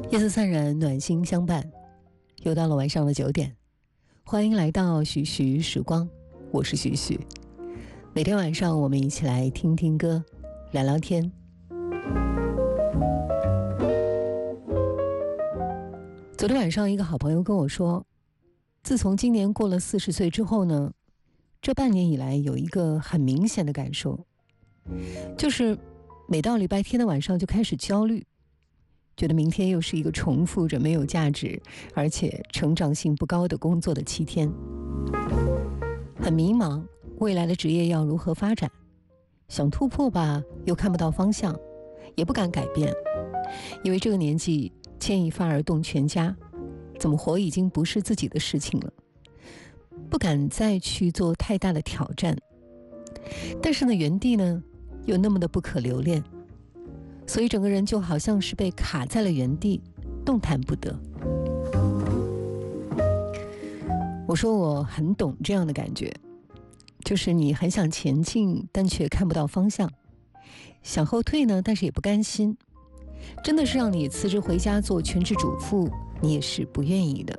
夜色灿然，暖心相伴，又到了晚上的9点，欢迎来到徐徐时光，我是徐徐。每天晚上我们一起来听听歌，聊聊天。昨天晚上一个好朋友跟我说，自从今年过了40岁之后呢，这半年以来有一个很明显的感受，就是每到礼拜天的晚上就开始焦虑，觉得明天又是一个重复着没有价值而且成长性不高的工作的7天，很迷茫，未来的职业要如何发展，想突破吧又看不到方向，也不敢改变，因为这个年纪牵一发而动全家，怎么活已经不是自己的事情了，不敢再去做太大的挑战，但是呢，原地呢又那么的不可留恋，所以整个人就好像是被卡在了原地，动弹不得。我说我很懂这样的感觉，就是你很想前进，但却看不到方向；想后退呢，但是也不甘心。真的是让你辞职回家做全职主妇，你也是不愿意的。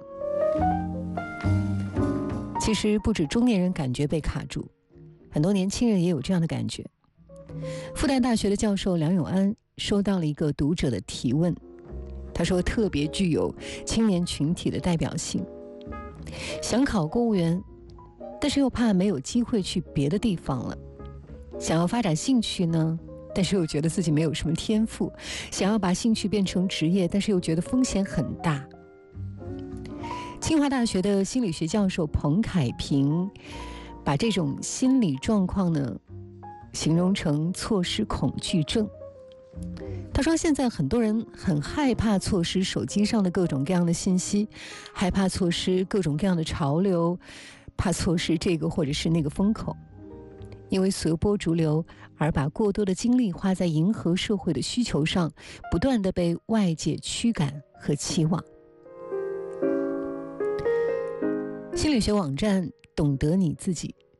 其实不止中年人感觉被卡住，很多年轻人也有这样的感觉。复旦大学的教授梁永安收到了一个读者的提问，他说特别具有青年群体的代表性，想考公务员，但是又怕没有机会去别的地方了，想要发展兴趣呢，但是又觉得自己没有什么天赋，想要把兴趣变成职业，但是又觉得风险很大。清华大学的心理学教授彭凯平把这种心理状况呢形容成错失恐惧症。他说现在很多人很害怕错失手机上的各种各样的信息，害怕错失各种各样的潮流，怕错失这个或者是那个风口，因为随波逐流而把过多的精力花在迎合社会的需求上，不断地被外界驱赶和期望。心理学网站懂得你自己